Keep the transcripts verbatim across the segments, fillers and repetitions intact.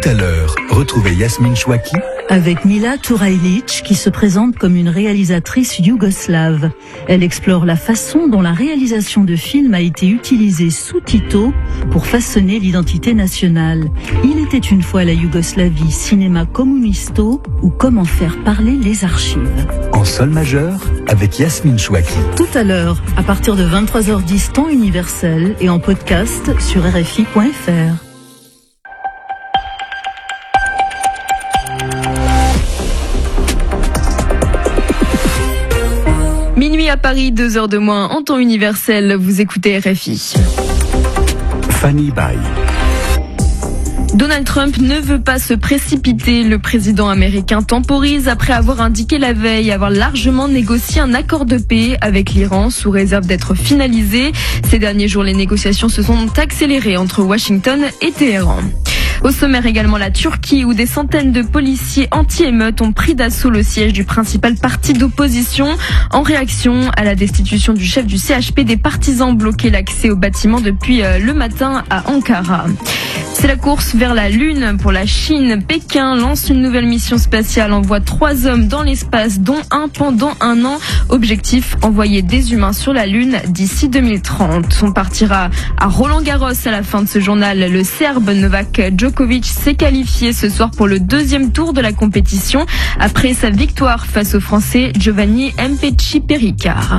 à l'heure, retrouvez Yasmine Chouaki avec Mila Turajlic qui se présente comme une réalisatrice yougoslave. Elle explore la façon dont la réalisation de films a été utilisée sous Tito pour façonner l'identité nationale. Il était une fois la Yougoslavie, cinéma communisto ou comment faire parler les archives. En sol majeur avec Yasmine Chouaki. Tout à l'heure, à partir de vingt-trois heures dix temps universel et en podcast sur R F I point F R. Minuit à Paris, deux heures de moins en temps universel, vous écoutez R F I. Fanny Bay. Donald Trump ne veut pas se précipiter. Le président américain temporise après avoir indiqué la veille avoir largement négocié un accord de paix avec l'Iran sous réserve d'être finalisé. Ces derniers jours, les négociations se sont accélérées entre Washington et Téhéran. Au sommaire également la Turquie où des centaines de policiers anti-émeutes ont pris d'assaut le siège du principal parti d'opposition. En réaction à la destitution du chef du C H P, des partisans bloquaient l'accès au bâtiment depuis le matin à Ankara. C'est la course vers la Lune pour la Chine. Pékin lance une nouvelle mission spatiale, envoie trois hommes dans l'espace, dont un pendant un an. Objectif, envoyer des humains sur la Lune d'ici deux mille trente. On partira à Roland-Garros à la fin de ce journal. Le Serbe Novak Djokovic s'est qualifié ce soir pour le deuxième tour de la compétition après sa victoire face au Français Giovanni Mpetshi-Perricard.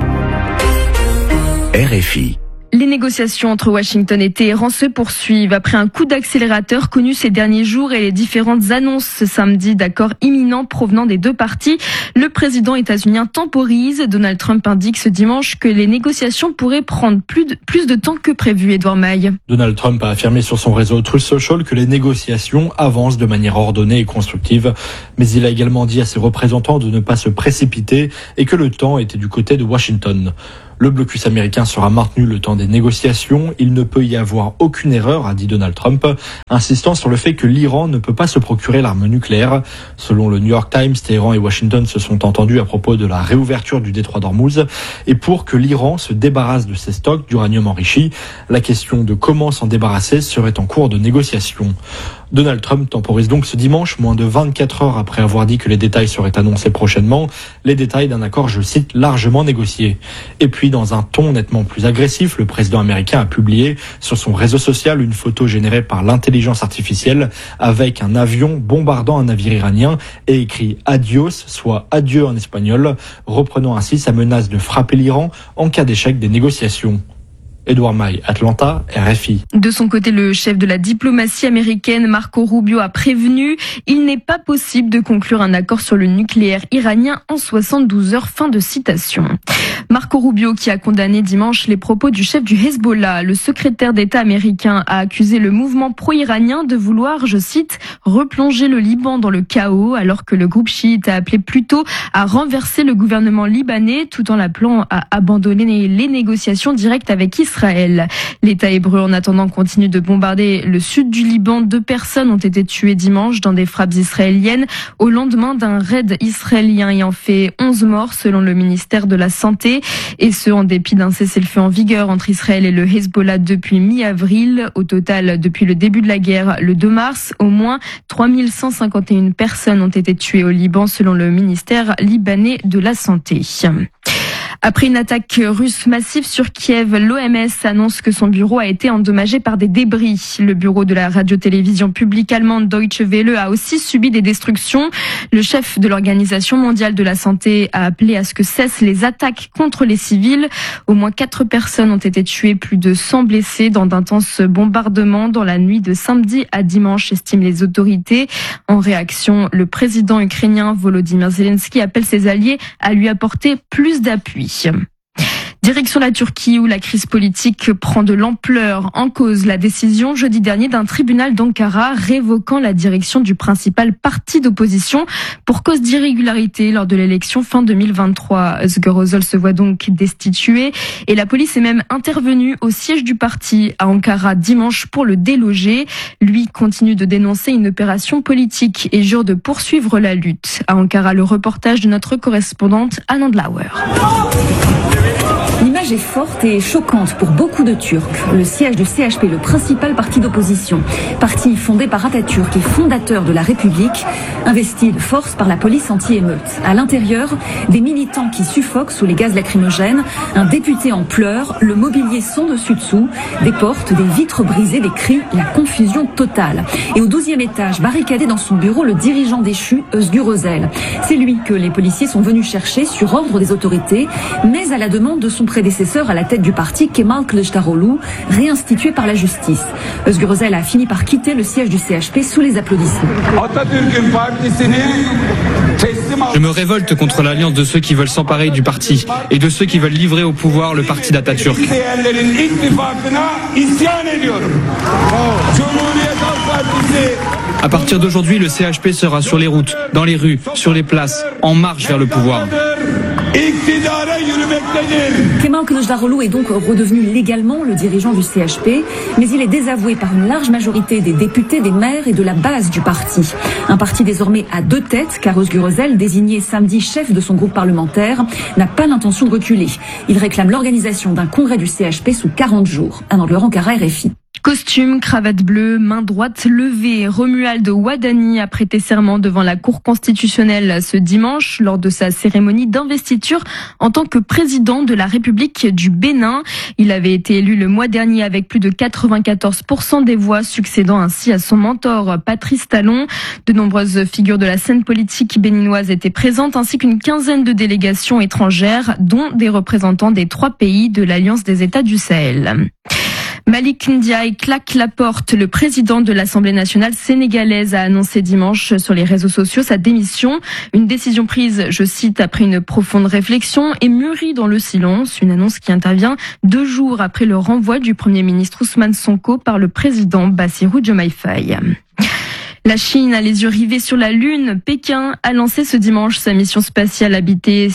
R F I. Les négociations entre Washington et Téhéran se poursuivent après un coup d'accélérateur connu ces derniers jours et les différentes annonces ce samedi d'accords imminents provenant des deux parties. Le président états-unien temporise. Donald Trump indique ce dimanche que les négociations pourraient prendre plus de, plus de temps que prévu. Edouard Maille. Donald Trump a affirmé sur son réseau Truth Social que les négociations avancent de manière ordonnée et constructive. Mais il a également dit à ses représentants de ne pas se précipiter et que le temps était du côté de Washington. Le blocus américain sera maintenu le temps des négociations. Il ne peut y avoir aucune erreur, a dit Donald Trump, insistant sur le fait que l'Iran ne peut pas se procurer l'arme nucléaire. Selon le New York Times, Téhéran et Washington se sont entendus à propos de la réouverture du détroit d'Ormuz et pour que l'Iran se débarrasse de ses stocks d'uranium enrichi. La question de comment s'en débarrasser serait en cours de négociation. Donald Trump temporise donc ce dimanche, moins de vingt-quatre heures après avoir dit que les détails seraient annoncés prochainement. Les détails d'un accord, je cite, largement négocié. Et puis, dans un ton nettement plus agressif, le président américain a publié sur son réseau social une photo générée par l'intelligence artificielle avec un avion bombardant un navire iranien et écrit « Adios », soit « adieu » en espagnol, reprenant ainsi sa menace de frapper l'Iran en cas d'échec des négociations. Edouard Maille, Atlanta, R F I. De son côté, le chef de la diplomatie américaine, Marco Rubio, a prévenu « Il n'est pas possible de conclure un accord sur le nucléaire iranien en soixante-douze heures ». Fin de citation. Marco Rubio qui a condamné dimanche les propos du chef du Hezbollah. Le secrétaire d'État américain a accusé le mouvement pro-iranien de vouloir, je cite, « replonger le Liban dans le chaos » alors que le groupe chiite a appelé plutôt à renverser le gouvernement libanais tout en l'appelant à abandonner les négociations directes avec Israël. L'État hébreu, en attendant, continue de bombarder le sud du Liban. Deux personnes ont été tuées dimanche dans des frappes israéliennes au lendemain d'un raid israélien ayant fait onze morts selon le ministère de la Santé. Et ce, en dépit d'un cessez-le-feu en vigueur entre Israël et le Hezbollah depuis mi-avril. Au total, depuis le début de la guerre, le deux mars, au moins trois mille cent cinquante et une personnes ont été tuées au Liban selon le ministère libanais de la Santé. Après une attaque russe massive sur Kiev, l'O M S annonce que son bureau a été endommagé par des débris. Le bureau de la radio-télévision publique allemande Deutsche Welle a aussi subi des destructions. Le chef de l'Organisation mondiale de la santé a appelé à ce que cessent les attaques contre les civils. Au moins quatre personnes ont été tuées, plus de cent blessés dans d'intenses bombardements dans la nuit de samedi à dimanche, estiment les autorités. En réaction, le président ukrainien Volodymyr Zelensky appelle ses alliés à lui apporter plus d'appui. Direction la Turquie où la crise politique prend de l'ampleur. En cause, la décision jeudi dernier d'un tribunal d'Ankara révoquant la direction du principal parti d'opposition pour cause d'irrégularité lors de l'élection fin deux mille vingt-trois. Özgür Özel se voit donc destitué et la police est même intervenue au siège du parti à Ankara dimanche pour le déloger. Lui continue de dénoncer une opération politique et jure de poursuivre la lutte. À Ankara, le reportage de notre correspondante Anand Lauer. L'image est forte et choquante pour beaucoup de Turcs. Le siège du C H P, le principal parti d'opposition, parti fondé par Atatürk et fondateur de la République, investi de force par la police anti-émeute. À l'intérieur, des militants qui suffoquent sous les gaz lacrymogènes, un député en pleurs, le mobilier sans dessus-dessous, des portes, des vitres brisées, des cris, la confusion totale. Et au douzième étage, barricadé dans son bureau, le dirigeant déchu, Özgür Özel. C'est lui que les policiers sont venus chercher sur ordre des autorités, mais à la demande de son prédécesseur à la tête du parti, Kemal Kılıçdaroğlu, réinstitué par la justice. Özgür Özel a fini par quitter le siège du C H P sous les applaudissements. Je me révolte contre l'alliance de ceux qui veulent s'emparer du parti et de ceux qui veulent livrer au pouvoir le parti d'Atatürk. À partir d'aujourd'hui, le C H P sera sur les routes, dans les rues, sur les places, en marche vers le pouvoir. Kemal Kılıçdaroğlu est donc redevenu légalement le dirigeant du C H P, mais il est désavoué par une large majorité des députés, des maires et de la base du parti. Un parti désormais à deux têtes, car Özgür Özel, désigné samedi chef de son groupe parlementaire, n'a pas l'intention de reculer. Il réclame l'organisation d'un congrès du C H P sous quarante jours. Un Angle Ankara, R F I. Costume, cravate bleue, main droite levée, Romuald Wadani a prêté serment devant la Cour constitutionnelle ce dimanche lors de sa cérémonie d'investiture en tant que président de la République du Bénin. Il avait été élu le mois dernier avec plus de quatre-vingt-quatorze pour cent des voix, succédant ainsi à son mentor Patrice Talon. De nombreuses figures de la scène politique béninoise étaient présentes ainsi qu'une quinzaine de délégations étrangères, dont des représentants des trois pays de l'Alliance des États du Sahel. Malik Ndiaye claque la porte. Le président de l'Assemblée nationale sénégalaise a annoncé dimanche sur les réseaux sociaux sa démission. Une décision prise, je cite, après une profonde réflexion et mûrie dans le silence. Une annonce qui intervient deux jours après le renvoi du Premier ministre Ousmane Sonko par le président Bassirou Diomaye Faye. La Chine a les yeux rivés sur la Lune. Pékin a lancé ce dimanche sa mission spatiale habitée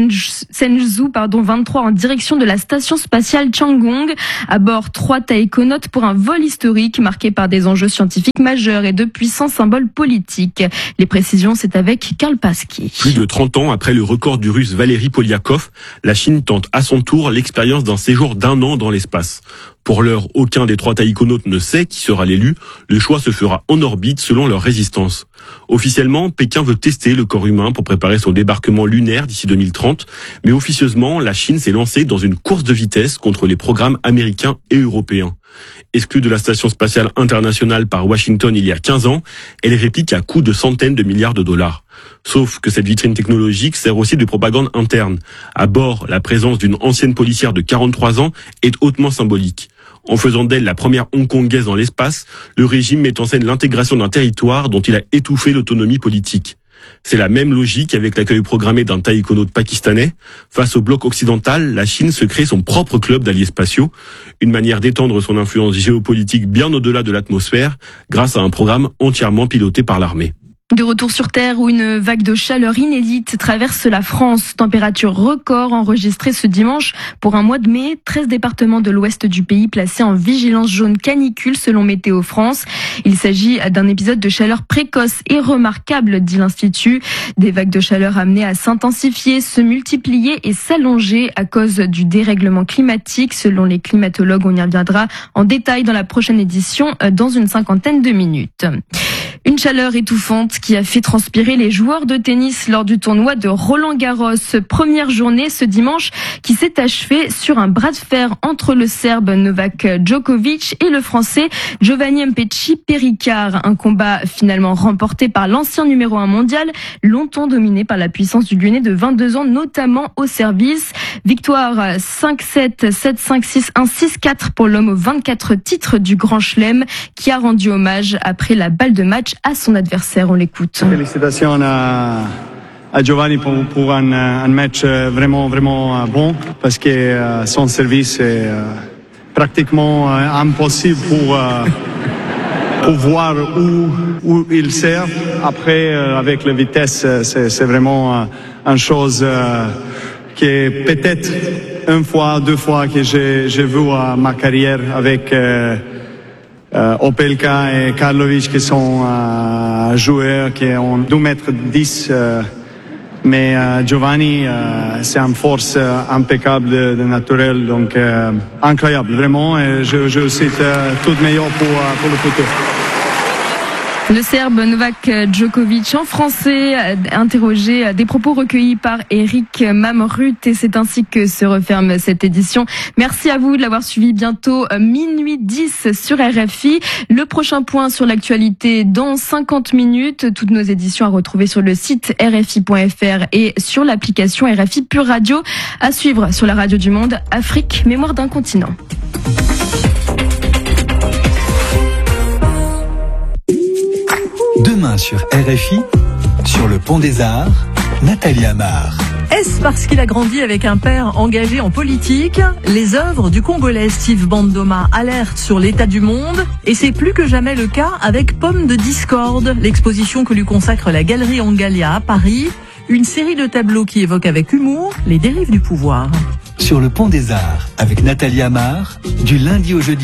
Shenzhou pardon, vingt-trois en direction de la station spatiale Tiangong. À bord, trois taïkonautes pour un vol historique marqué par des enjeux scientifiques majeurs et de puissants symboles politiques. Les précisions, c'est avec Karl Pasky. Plus de trente ans après le record du russe Valéry Polyakov, la Chine tente à son tour l'expérience d'un séjour d'un an dans l'espace. Pour l'heure, aucun des trois taïkonautes ne sait qui sera l'élu. Le choix se fera en orbite selon leur résistance. Officiellement, Pékin veut tester le corps humain pour préparer son débarquement lunaire d'ici deux mille trente. Mais officieusement, la Chine s'est lancée dans une course de vitesse contre les programmes américains et européens. Exclue de la station spatiale internationale par Washington il y a quinze ans, elle réplique à coût de centaines de milliards de dollars. Sauf que cette vitrine technologique sert aussi de propagande interne. À bord, la présence d'une ancienne policière de quarante-trois ans est hautement symbolique. En faisant d'elle la première hongkongaise dans l'espace, le régime met en scène l'intégration d'un territoire dont il a étouffé l'autonomie politique. C'est la même logique avec l'accueil programmé d'un taïkonaute pakistanais. Face au bloc occidental, la Chine se crée son propre club d'alliés spatiaux, une manière d'étendre son influence géopolitique bien au-delà de l'atmosphère grâce à un programme entièrement piloté par l'armée. De retour sur Terre où une vague de chaleur inédite traverse la France. Température record enregistrée ce dimanche pour un mois de mai. treize départements de l'ouest du pays placés en vigilance jaune canicule selon Météo France. Il s'agit d'un épisode de chaleur précoce et remarquable, dit l'Institut. Des vagues de chaleur amenées à s'intensifier, se multiplier et s'allonger à cause du dérèglement climatique. Selon les climatologues, on y reviendra en détail dans la prochaine édition dans une cinquantaine de minutes. Une chaleur étouffante qui a fait transpirer les joueurs de tennis lors du tournoi de Roland-Garros. Première journée ce dimanche qui s'est achevée sur un bras de fer entre le Serbe Novak Djokovic et le Français Giovanni Mpetshi Perricard. Un combat finalement remporté par l'ancien numéro un mondial, longtemps dominé par la puissance du Lyonnais de vingt-deux ans, notamment au service. Victoire cinq sept, sept cinq, six un, six quatre pour l'homme aux vingt-quatre titres du Grand Chelem qui a rendu hommage après la balle de match à son adversaire. On l'écoute. Félicitations à, à Giovanni pour, pour un, un match vraiment, vraiment bon parce que euh, son service est euh, pratiquement euh, impossible pour, euh, pour voir où, où il sert. Après, euh, avec la vitesse, c'est, c'est vraiment euh, une chose euh, qui est peut-être une fois, deux fois que j'ai, j'ai vu à ma carrière avec euh, Euh, Opelka et Karlovic qui sont euh, joueurs qui ont deux mètres dix, euh, Mais euh, Giovanni, euh, c'est une force euh, impeccable de, de naturel, donc euh, incroyable, vraiment. Et je, je cite euh, tout le meilleur pour, euh, pour le futur. Le Serbe Novak Djokovic en français, interrogé, des propos recueillis par Eric Mamrut, et c'est ainsi que se referme cette édition. Merci à vous de l'avoir suivi. Bientôt minuit dix sur R F I. Le prochain point sur l'actualité dans cinquante minutes. Toutes nos éditions à retrouver sur le site R F I point F R et sur l'application R F I Pure Radio. À suivre sur la radio du monde, Afrique, mémoire d'un continent. Demain sur R F I, sur le Pont des Arts, Nathalie Amar. Est-ce parce qu'il a grandi avec un père engagé en politique? Les œuvres du Congolais Steve Bandoma alertent sur l'état du monde, et c'est plus que jamais le cas avec Pomme de Discorde, l'exposition que lui consacre la Galerie Angalia à Paris, une série de tableaux qui évoquent avec humour les dérives du pouvoir. Sur le Pont des Arts, avec Nathalie Amar, du lundi au jeudi.